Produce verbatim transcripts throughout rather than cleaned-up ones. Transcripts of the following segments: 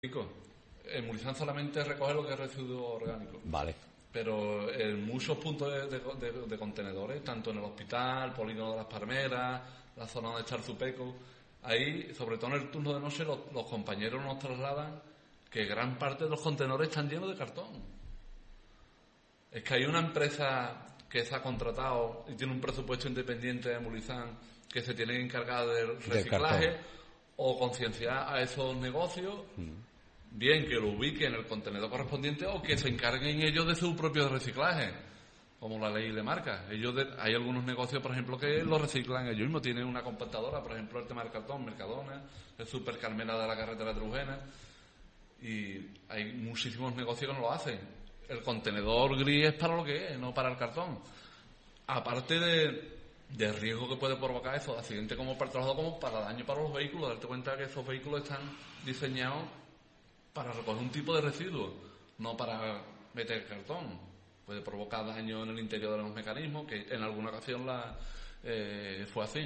En Mulizán solamente recoge lo que es residuo orgánico. Vale. Pero en muchos puntos de, de, de, de contenedores, tanto en el hospital, Polígono de las Palmeras, la zona de Charzupeco, ahí, sobre todo en el turno de noche, los, los compañeros nos trasladan que gran parte de los contenedores están llenos de cartón. Es que hay una empresa que se ha contratado y tiene un presupuesto independiente de Mulizán que se tiene que encargar del reciclaje o concienciar a esos negocios. Mm. Bien que lo ubiquen en el contenedor correspondiente o que se encarguen ellos de su propio reciclaje, como la ley de marca. Ellos de, hay algunos negocios, por ejemplo, que lo reciclan ellos mismos. Tienen una compactadora, por ejemplo, el tema del cartón, Mercadona, el Super Carmena de la carretera Trujena, y hay muchísimos negocios que no lo hacen. El contenedor gris es para lo que es, no para el cartón. Aparte de, de riesgo que puede provocar eso, accidente como para el trabajo, como para daño para los vehículos. Darte cuenta que esos vehículos están diseñados para recoger un tipo de residuo, no para meter cartón. Puede provocar daño en el interior de los mecanismos, que en alguna ocasión la, eh, fue así.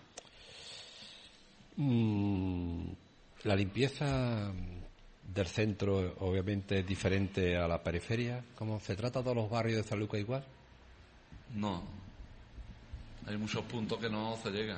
Mm, la limpieza del centro obviamente es diferente a la periferia. ¿Cómo se trata de todos los barrios de San Lucas igual? No. Hay muchos puntos que no se llega.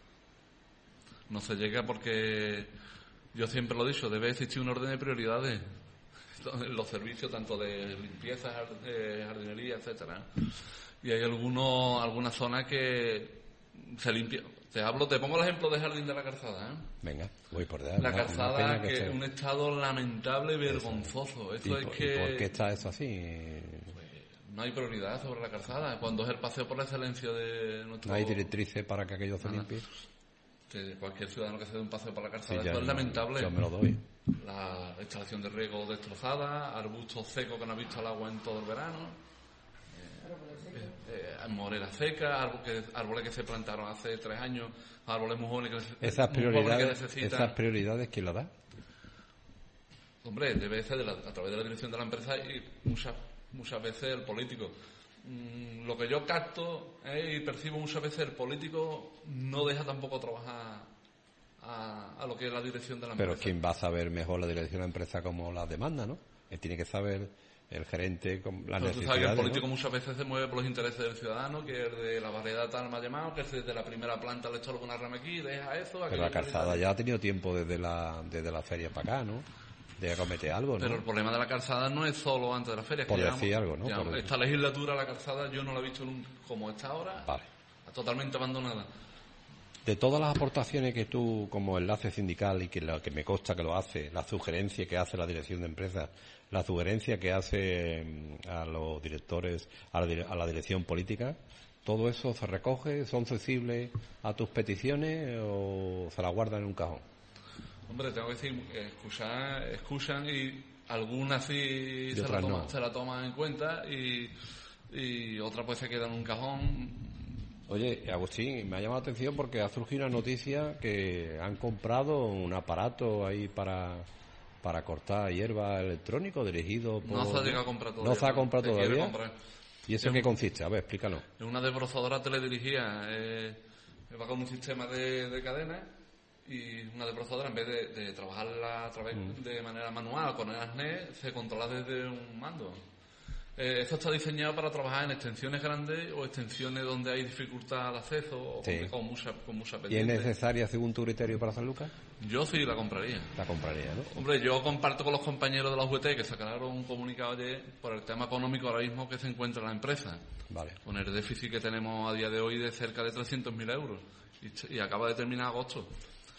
No se llega porque... Yo siempre lo he dicho, debe existir un orden de prioridades en los servicios, tanto de limpieza, jardinería, etcétera. Y hay algunos, algunas zonas que se limpia. Te hablo, te pongo el ejemplo de Jardín de la Calzada, ¿eh? Venga, voy por detrás. La calzada, que es un estado lamentable y vergonzoso. Eso es que... ¿Por qué está eso así? Pues, no hay prioridad sobre la calzada. Cuando es el paseo por la excelencia de nuestro... No hay directrices para que aquello se limpie. Que cualquier ciudadano que se dé un paseo por la calzada, sí, eso es lamentable. Yo me lo doy. La instalación de riego destrozada, arbustos secos que no han visto el agua en todo el verano, eh, eh, eh, morera seca, árboles que, árboles que se plantaron hace tres años, árboles muy jóvenes que, esas prioridades, que necesitan. ¿Esas prioridades quién las da? Hombre, debe ser de la, a través de la dirección de la empresa y muchas muchas veces el político. Lo que yo capto eh, y percibo muchas veces, el político no deja tampoco trabajar a, a lo que es la dirección de la empresa. Pero ¿quién va a saber mejor la dirección de la empresa como la demanda, no? Él tiene que saber el gerente con las necesidades. Tú sabes que el político, ¿no?, muchas veces se mueve por los intereses del ciudadano, que el de la variedad tal me ha llamado, que desde la primera planta le he hecho alguna rama aquí, deja eso. Pero la calzada ya ha tenido tiempo desde la, desde la feria para acá, ¿no? De acometer algo, ¿no? Pero el problema de la calzada no es solo antes de la feria. Por que decir llevamos, algo, ¿no? Llevamos, esta legislatura, la calzada, yo no la he visto nunca como está ahora. Vale. Totalmente abandonada. De todas las aportaciones que tú, como enlace sindical, y que, lo, que me consta que lo hace, la sugerencia que hace la dirección de empresas, la sugerencia que hace a los directores, a la, a la dirección política, ¿todo eso se recoge? ¿Son sensibles a tus peticiones o se la guardan en un cajón? Hombre, tengo que decir, escuchan, escuchan y algunas sí se la, toma, no. se la toman en cuenta y, y otras pues se quedan en un cajón. Oye, Agustín, me ha llamado la atención porque ha surgido una noticia que han comprado un aparato ahí para para cortar hierba electrónico dirigido por... No se ha llegado a comprar todavía. ¿No se ha comprado no, todavía? ¿Y eso en qué consiste? A ver, explícalo. Es una desbrozadora teledirigida. Eh, va con un sistema de, de cadena y una desbrozadora, en vez de, de trabajarla a través mm. de manera manual con el arnés, se controla desde un mando. Eh, esto está diseñado para trabajar en extensiones grandes o extensiones donde hay dificultad de acceso o sí. con, con mucha con mucha pendiente. ¿Y es necesaria según tu criterio para San Lucas? Yo sí la compraría. La compraría, ¿no? Hombre, yo comparto con los compañeros de la U G T que sacaron un comunicado ayer por el tema económico ahora mismo que se encuentra la empresa. Vale. Con el déficit que tenemos a día de hoy de cerca de trescientos mil euros y, y acaba de terminar agosto.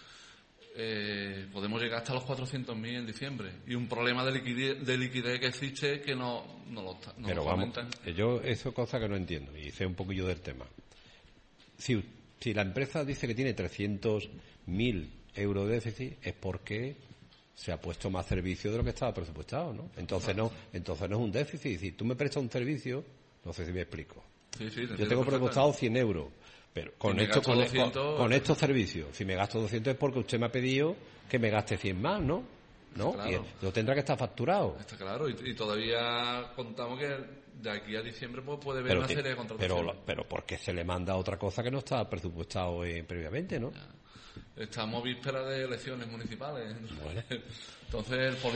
Eh, podemos llegar hasta los cuatrocientos mil en diciembre y un problema de liquidez, de liquidez que existe que no, no lo no pero lo vamos, comentan. Yo eso es cosa que no entiendo y sé un poquillo del tema. Si, si la empresa dice que tiene trescientos mil euros de déficit es porque se ha puesto más servicio de lo que estaba presupuestado, ¿no? Entonces no, entonces no es un déficit. Si tú me prestas un servicio, no sé si me explico. Sí, sí, yo tengo presupuestado cien euros. Pero con, esto, con, doscientos... con, con estos servicios, si me gasto doscientos es porque usted me ha pedido que me gaste cien más, ¿no? ¿No? Claro. Y lo tendrá que estar facturado. Está claro, y, y todavía contamos que de aquí a diciembre pues, puede haber una te, serie de contrataciones. Pero, pero porque se le manda otra cosa que no está presupuestado eh, previamente, ¿no? Ya. estamos víspera de elecciones municipales. Bueno. Entonces el